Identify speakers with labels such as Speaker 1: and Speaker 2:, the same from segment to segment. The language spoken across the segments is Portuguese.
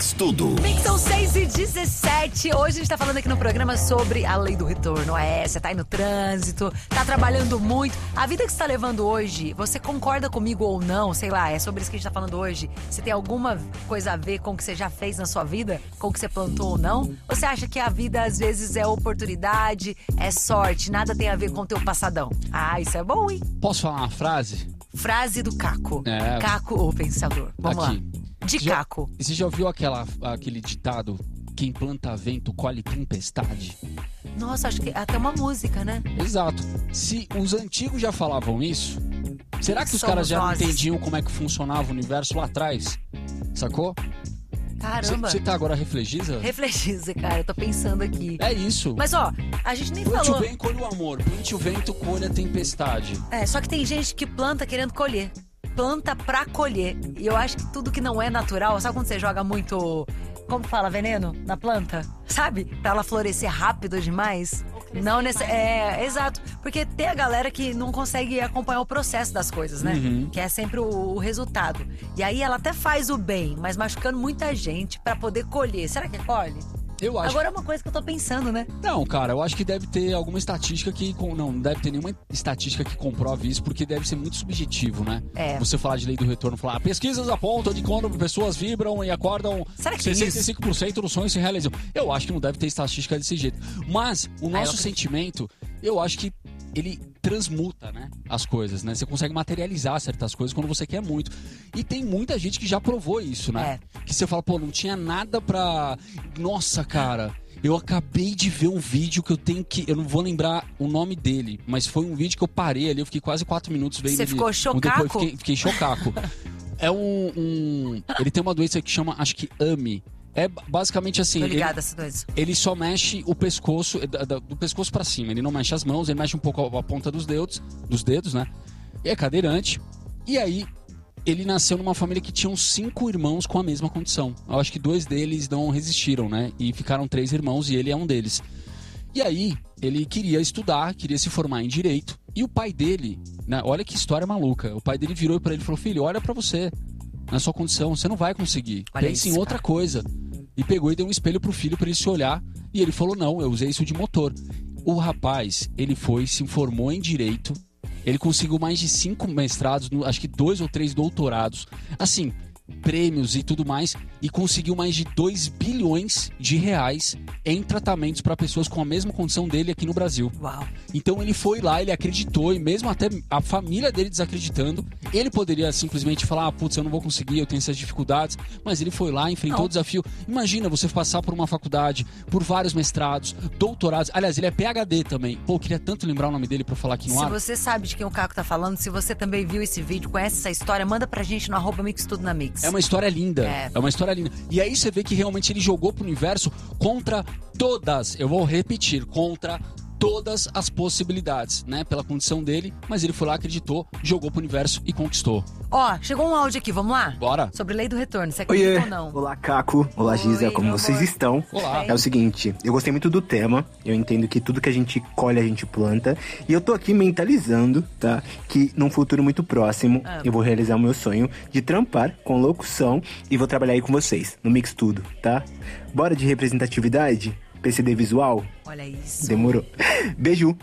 Speaker 1: Mix Tudo.
Speaker 2: Mix são 6h17. Hoje a gente tá falando aqui no programa sobre a lei do retorno. Você tá aí no trânsito, tá trabalhando muito. A vida que você tá levando hoje, você concorda comigo ou não? Sei lá, é sobre isso que a gente tá falando hoje. Você tem alguma coisa a ver com o que você já fez na sua vida? Com o que você plantou ou não? Ou você acha que a vida às vezes é oportunidade, é sorte, nada tem a ver com o teu passadão? Ah, isso é bom, hein?
Speaker 3: Posso falar uma frase?
Speaker 2: Frase do Caco.
Speaker 3: É.
Speaker 2: Caco, o pensador. Vamos
Speaker 3: Aqui.
Speaker 2: lá. De Caco.
Speaker 3: Você já ouviu aquele ditado: quem planta vento colhe tempestade?
Speaker 2: Nossa, acho que até uma música, né?
Speaker 3: Exato. Se os antigos já falavam isso, será que os
Speaker 2: Somos
Speaker 3: caras já
Speaker 2: nós.
Speaker 3: não entendiam como é que funcionava o universo lá atrás? Sacou?
Speaker 2: Caramba.
Speaker 3: Você tá agora reflexiva?
Speaker 2: Reflexiva, cara. Eu tô pensando aqui.
Speaker 3: É isso.
Speaker 2: Mas, ó, a gente nem
Speaker 3: Plante
Speaker 2: falou...
Speaker 3: o bem, colhe o amor. Plante o vento, colhe a tempestade.
Speaker 2: Só que tem gente que planta querendo colher. Planta pra colher. E eu acho que tudo que não é natural... Sabe quando você joga muito... Como fala? Veneno na planta? Sabe? Pra ela florescer rápido demais. Não exato. Porque tem a galera que não consegue acompanhar o processo das coisas, né?
Speaker 3: Uhum.
Speaker 2: Que é sempre o resultado. E aí ela até faz o bem, mas machucando muita gente pra poder colher. Será que colhe?
Speaker 3: Eu acho.
Speaker 2: Agora é uma coisa que eu tô pensando, né?
Speaker 3: Não, cara, eu acho que deve ter alguma estatística que... Não deve ter nenhuma estatística que comprove isso, porque deve ser muito subjetivo, né?
Speaker 2: É.
Speaker 3: Você falar de lei do retorno, falar pesquisas apontam de quando pessoas vibram e acordam,
Speaker 2: Será que
Speaker 3: 65% dos sonhos se realizam. Eu acho que não deve ter estatística desse jeito. Mas o nosso sentimento, eu acho que ele transmuta, né, as coisas, né? Você consegue materializar certas coisas quando você quer muito. E tem muita gente que já provou isso, né? Que você fala, pô, não tinha nada pra... Nossa, cara, eu acabei de ver um vídeo que eu tenho que... Eu não vou lembrar o nome dele, mas foi um vídeo que eu parei ali, eu fiquei quase 4 minutos vendo.
Speaker 2: Você ficou chocaco?
Speaker 3: Depois, fiquei chocaco. É ele tem uma doença que chama, acho que AMI. É basicamente assim,
Speaker 2: Tô ligada essa doença.
Speaker 3: ele só mexe o pescoço, do pescoço pra cima. Ele não mexe as mãos, ele mexe um pouco a ponta dos dedos, né? E é cadeirante. E aí, ele nasceu numa família que tinham 5 irmãos com a mesma condição. Eu acho que 2 deles não resistiram, né? E ficaram 3 irmãos e ele é um deles. E aí, ele queria estudar, queria se formar em direito. E o pai dele, né? Olha que história maluca. O pai dele virou pra ele e falou: filho, olha pra você. Na sua condição, você não vai conseguir. Pense em outra coisa. E pegou e deu um espelho pro filho pra ele se olhar. E ele falou, não, eu usei isso de motor. O rapaz, ele foi, se formou em direito. Ele conseguiu mais de 5 mestrados, acho que 2 ou 3 doutorados. Assim, prêmios e tudo mais. E conseguiu mais de 2 bilhões de reais em tratamentos para pessoas com a mesma condição dele aqui no Brasil.
Speaker 2: Uau.
Speaker 3: Então ele foi lá, ele acreditou, e mesmo até a família dele desacreditando, ele poderia simplesmente falar, putz, eu não vou conseguir, eu tenho essas dificuldades, mas ele foi lá, enfrentou o desafio. Imagina você passar por uma faculdade, por vários mestrados, doutorados, aliás, ele é PhD também. Pô, eu queria tanto lembrar o nome dele pra falar aqui no ar.
Speaker 2: Se você sabe de quem o Caco tá falando, se você também viu esse vídeo, conhece essa história, manda pra gente no @mixtudonamix.
Speaker 3: É uma história linda, é uma história linda. E aí você vê que realmente ele jogou pro universo contra todas, eu vou repetir, contra todas as possibilidades, né? Pela condição dele, mas ele foi lá, acreditou, jogou pro universo e conquistou.
Speaker 2: Ó, chegou um áudio aqui, vamos lá?
Speaker 3: Bora.
Speaker 2: Sobre lei do retorno, você acredita ou não?
Speaker 4: Olá, Caco. Olá, Giza,
Speaker 2: Oi,
Speaker 4: como
Speaker 2: meu
Speaker 4: vocês
Speaker 2: amor.
Speaker 4: estão?
Speaker 3: Olá.
Speaker 4: É o seguinte, eu gostei muito do tema, eu entendo que tudo que a gente colhe, a gente planta, e eu tô aqui mentalizando, tá? Que num futuro muito próximo, eu vou realizar o meu sonho de trampar com locução e vou trabalhar aí com vocês, no Mix Tudo, tá? Bora de representatividade? PCD visual?
Speaker 2: Olha isso.
Speaker 4: Demorou. Beijo.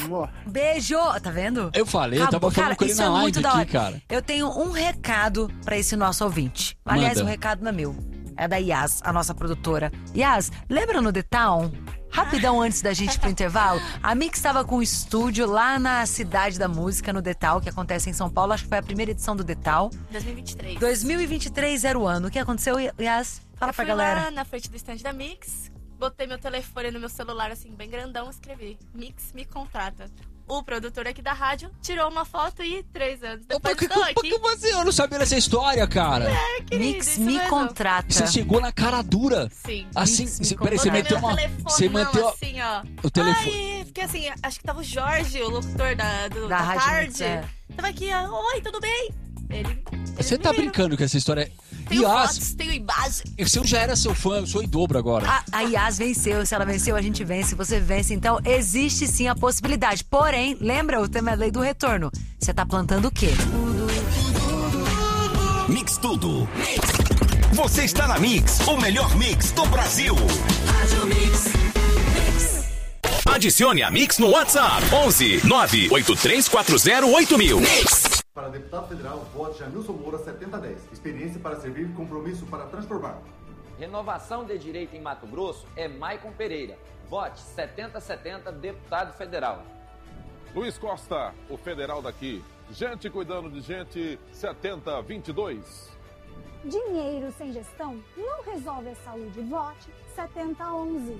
Speaker 2: Beijo! Tá vendo?
Speaker 3: Eu falei, eu tava falando
Speaker 2: cara,
Speaker 3: com ele
Speaker 2: isso
Speaker 3: na
Speaker 2: é
Speaker 3: live
Speaker 2: muito da hora.
Speaker 3: aqui, cara.
Speaker 2: Eu tenho um recado pra esse nosso ouvinte. Aliás,
Speaker 3: Manda.
Speaker 2: o recado não é meu. É da Yas, a nossa produtora. Yas, lembra no The Town? Rapidão antes da gente ir pro intervalo, a Mix estava com um estúdio lá na Cidade da Música, no The Town, que acontece em São Paulo. Acho que foi a primeira edição do The Town.
Speaker 5: 2023.
Speaker 2: 2023 era o ano. O que aconteceu, Yas? Fala pra
Speaker 5: Eu fui
Speaker 2: galera.
Speaker 5: lá na frente do stand da Mix, botei meu telefone no meu celular, assim, bem grandão, escrevi: Mix me contrata. O produtor aqui da rádio tirou uma foto e 3 anos depois estou aqui.
Speaker 3: Eu não sabia dessa história, cara.
Speaker 5: Querido,
Speaker 2: Mix
Speaker 5: isso
Speaker 2: me
Speaker 5: mesmo.
Speaker 2: contrata.
Speaker 3: Você chegou na cara dura.
Speaker 5: Sim.
Speaker 3: Assim,
Speaker 2: Mix me
Speaker 3: peraí, você
Speaker 5: Botei
Speaker 3: meteu
Speaker 5: meu
Speaker 3: uma.
Speaker 5: telefone,
Speaker 3: Você meteu
Speaker 5: assim, ó.
Speaker 3: o telefone.
Speaker 5: Ai, fiquei assim, acho que tava o Jorge, o locutor da
Speaker 2: Rádio
Speaker 5: tarde.
Speaker 2: Mix, é.
Speaker 5: Tava aqui, ó, oi, tudo bem? Ele
Speaker 3: Você
Speaker 5: me
Speaker 3: tá
Speaker 5: viram.
Speaker 3: brincando com essa história?
Speaker 5: Tenho
Speaker 3: Yas,
Speaker 5: fotos, tenho imagem.
Speaker 3: se eu já era seu fã, eu sou em dobro agora.
Speaker 2: A Yas venceu, se ela venceu, a gente vence, você vence. Então, existe sim a possibilidade. Porém, lembra, o tema é lei do retorno. Você tá plantando o quê?
Speaker 1: Mix Tudo. Você está na Mix, o melhor mix do Brasil. Rádio Mix. Adicione a Mix no WhatsApp 11 983408000. Mix.
Speaker 6: Para deputado federal, vote Jamilson Moura 7010. Experiência para servir, compromisso para transformar.
Speaker 7: Renovação de direito em Mato Grosso é Maicon Pereira. Vote 7070, deputado federal.
Speaker 8: Luiz Costa, o federal daqui. Gente cuidando de gente, 7022.
Speaker 9: Dinheiro sem gestão não resolve a saúde. Vote 7011.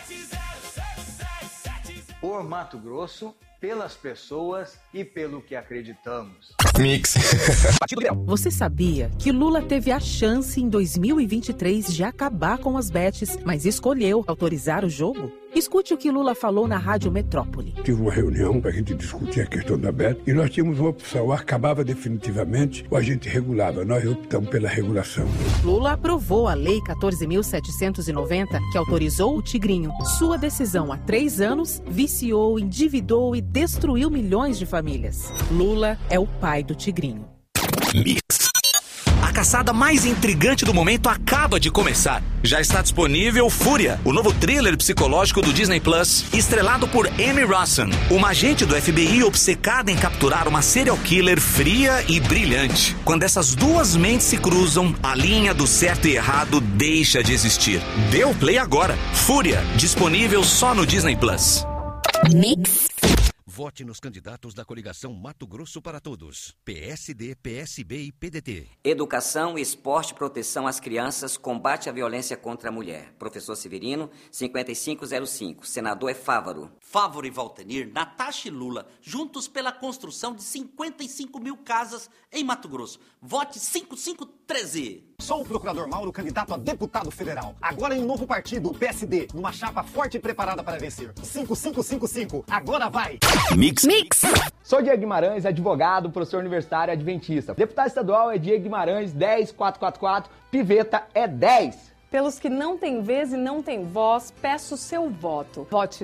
Speaker 10: Por Mato Grosso, pelas pessoas e pelo que acreditamos.
Speaker 1: Mix.
Speaker 11: Você sabia que Lula teve a chance em 2023 de acabar com as bets, mas escolheu autorizar o jogo? Escute o que Lula falou na Rádio Metrópole.
Speaker 12: Tive uma reunião para a gente discutir a questão da bet e nós tínhamos uma opção, ou acabava definitivamente ou a gente regulava. Nós optamos pela regulação.
Speaker 11: Lula aprovou a Lei 14.790, que autorizou o Tigrinho. Sua decisão há 3 anos viciou, endividou e destruiu milhões de famílias. Lula é o pai do Tigrinho.
Speaker 1: Mix. A caçada mais intrigante do momento acaba de começar. Já está disponível Fúria, o novo thriller psicológico do Disney Plus, estrelado por Emmy Rossum, uma agente do FBI obcecada em capturar uma serial killer fria e brilhante. Quando essas duas mentes se cruzam, a linha do certo e errado deixa de existir. Dê o play agora. Fúria, disponível só no Disney Plus.
Speaker 13: Mix. Vote nos candidatos da coligação Mato Grosso para Todos. PSD, PSB e PDT.
Speaker 14: Educação, esporte, proteção às crianças, combate à violência contra a mulher. Professor Severino, 5505. Senador é Fávaro.
Speaker 15: Fávaro e Valtenir, Natasha e Lula, juntos pela construção de 55 mil casas em Mato Grosso. Vote 5513.
Speaker 16: Sou o procurador Mauro, candidato a deputado federal. Agora em um novo partido, PSD, numa chapa forte e preparada para vencer. 5555, agora vai!
Speaker 1: Mix.
Speaker 17: Sou Diego Guimarães, advogado, professor universitário adventista. Deputado estadual é Diego Guimarães, 10444, Piveta é 10.
Speaker 18: Pelos que não têm vez e não têm voz, peço seu voto. Vote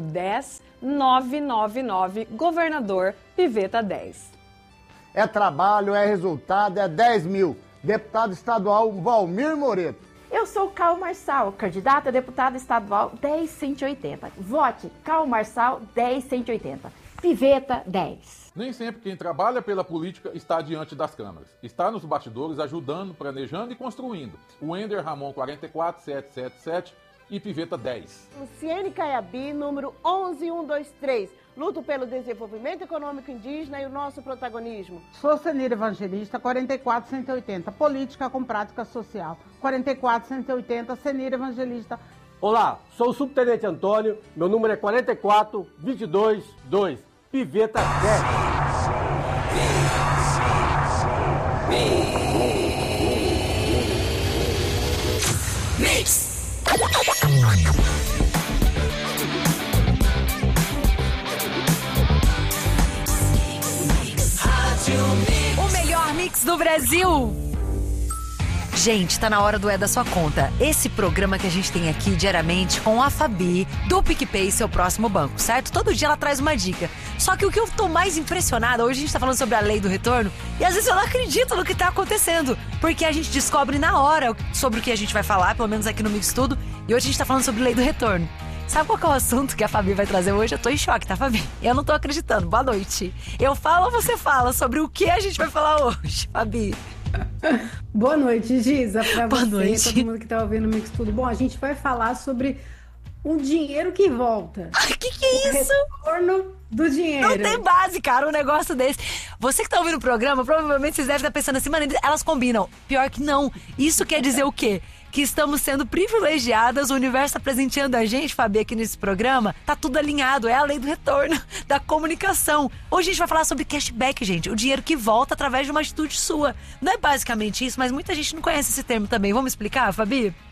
Speaker 18: 10999, governador Piveta 10.
Speaker 19: É trabalho, é resultado, é 10 mil. Deputado estadual Valmir Moreto.
Speaker 20: Eu sou Cal Marçal, candidata a deputada estadual 10180. Vote Cal Marçal 10180. Piveta 10.
Speaker 8: Nem sempre quem trabalha pela política está diante das câmeras. Está nos bastidores ajudando, planejando e construindo. O Ender Ramon 44777 e Piveta 10.
Speaker 21: Luciene Caiabi, número 11123. Luto pelo desenvolvimento econômico indígena e o nosso protagonismo.
Speaker 22: Sou Senira Evangelista, 44180. Política com prática social. 44180, Senira Evangelista.
Speaker 23: Olá, sou o Subtenente Antônio. Meu número é 44222. Piveta
Speaker 1: 10. Mix.
Speaker 2: O melhor mix do Brasil. Gente, tá na hora do É da Sua Conta. Esse programa que a gente tem aqui diariamente com a Fabi, do PicPay, seu próximo banco, certo? Todo dia ela traz uma dica. Só que o que eu tô mais impressionada, hoje a gente tá falando sobre a lei do retorno, e às vezes eu não acredito no que tá acontecendo, porque a gente descobre na hora sobre o que a gente vai falar, pelo menos aqui no Mix Tudo, e hoje a gente tá falando sobre lei do retorno. Sabe qual que é o assunto que a Fabi vai trazer hoje? Eu tô em choque, tá, Fabi? Eu não tô acreditando. Boa noite. Eu falo ou você fala sobre o que a gente vai falar hoje, Fabi?
Speaker 24: Boa noite, Giza, pra
Speaker 2: Boa
Speaker 24: você,
Speaker 2: noite.
Speaker 24: todo mundo que tá ouvindo o Mix Tudo. Bom, a gente vai falar sobre o dinheiro que volta.
Speaker 2: Ai, que é isso?
Speaker 24: O retorno do dinheiro.
Speaker 2: Não tem base, cara, um negócio desse. Você que tá ouvindo o programa, provavelmente vocês devem estar pensando assim, mano, elas combinam. Pior que não. Isso quer dizer o quê? Que estamos sendo privilegiadas, o universo tá presenteando a gente, Fabi, aqui nesse programa, tá tudo alinhado, é a lei do retorno, da comunicação. Hoje a gente vai falar sobre cashback, gente, o dinheiro que volta através de uma atitude sua. Não é basicamente isso, mas muita gente não conhece esse termo também. Vamos explicar, Fabi?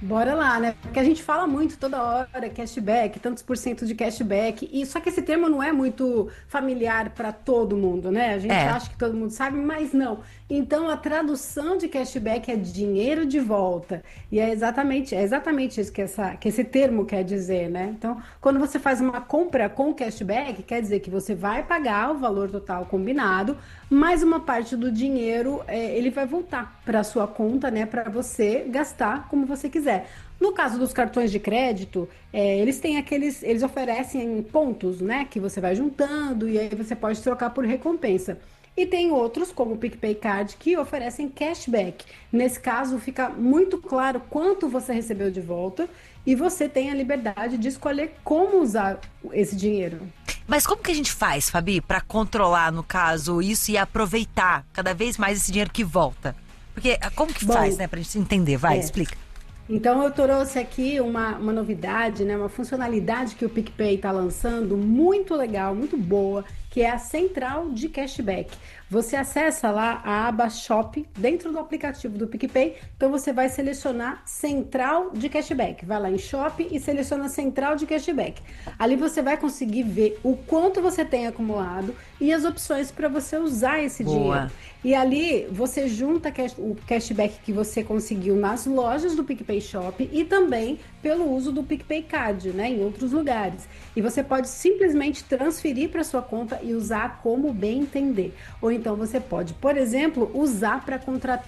Speaker 24: Bora lá, né? Porque a gente fala muito toda hora, cashback, tantos por cento de cashback, e só que esse termo não é muito familiar para todo mundo, né? A gente acha que todo mundo sabe, mas não. Então, a tradução de cashback é dinheiro de volta. E é exatamente isso que esse termo quer dizer, né? Então, quando você faz uma compra com cashback, quer dizer que você vai pagar o valor total combinado, mas uma parte do dinheiro, ele vai voltar para a sua conta, né? Para você gastar como você quiser. No caso dos cartões de crédito, eles oferecem pontos, né? Que você vai juntando e aí você pode trocar por recompensa. E tem outros, como o PicPay Card, que oferecem cashback. Nesse caso, fica muito claro quanto você recebeu de volta e você tem a liberdade de escolher como usar esse dinheiro.
Speaker 2: Mas como que a gente faz, Fabi, para controlar, no caso, isso e aproveitar cada vez mais esse dinheiro que volta? Porque como que faz, né, pra gente entender? Vai, explica.
Speaker 24: Então, eu trouxe aqui uma novidade, né, uma funcionalidade que o PicPay está lançando, muito legal, muito boa, que é a central de cashback. Você acessa lá a aba Shop dentro do aplicativo do PicPay, então você vai selecionar central de cashback. Vai lá em Shop e seleciona central de cashback. Ali você vai conseguir ver o quanto você tem acumulado e as opções para você usar esse dinheiro. E ali você junta o cashback que você conseguiu nas lojas do PicPay Shop e também pelo uso do PicPay Card, né, em outros lugares. E você pode simplesmente transferir para sua conta e usar como bem entender. Ou então você pode, por exemplo, usar para contratar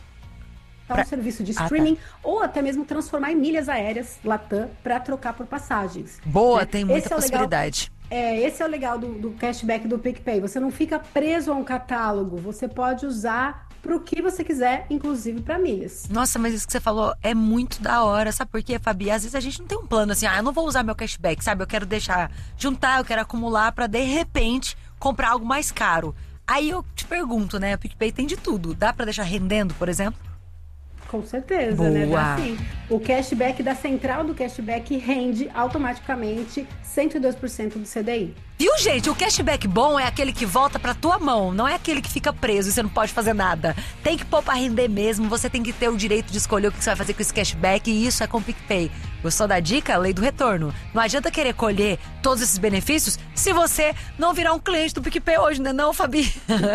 Speaker 24: um serviço de streaming ou até mesmo transformar em milhas aéreas Latam para trocar por passagens.
Speaker 2: Boa,
Speaker 24: né?
Speaker 2: tem muita possibilidade.
Speaker 24: Esse é o legal do cashback do PicPay. Você não fica preso a um catálogo. Você pode usar pro que você quiser, inclusive para milhas.
Speaker 2: Nossa, mas isso que você falou é muito da hora. Sabe por quê, Fabi? Às vezes a gente não tem um plano assim, eu não vou usar meu cashback, sabe? Eu quero juntar, eu quero acumular para de repente comprar algo mais caro. Aí eu te pergunto, né? O PicPay tem de tudo. Dá para deixar rendendo, por exemplo?
Speaker 24: Com certeza, né? Dá sim. O cashback da central do cashback rende automaticamente 102% do CDI.
Speaker 2: Viu, gente? O cashback bom é aquele que volta pra tua mão, não é aquele que fica preso e você não pode fazer nada. Tem que pôr pra render mesmo, você tem que ter o direito de escolher o que você vai fazer com esse cashback e isso é com o PicPay. Gostou da dica? Lei do retorno. Não adianta querer colher todos esses benefícios se você não virar um cliente do PicPay hoje, né não, Fabi?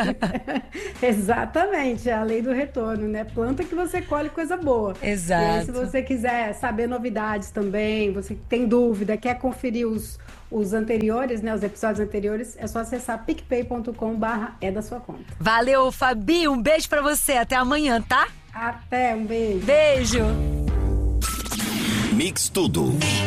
Speaker 24: Exatamente, é a lei do retorno, né? Planta que você colhe coisa boa.
Speaker 2: Exato.
Speaker 24: E aí, se você quiser saber novidades também, você tem dúvida, quer conferir os anteriores, né, os episódios anteriores, é só acessar picpay.com/da sua conta.
Speaker 2: Valeu, Fabi, um beijo pra você, até amanhã, tá?
Speaker 24: Até, um beijo.
Speaker 2: Beijo.
Speaker 13: Mix Tudo.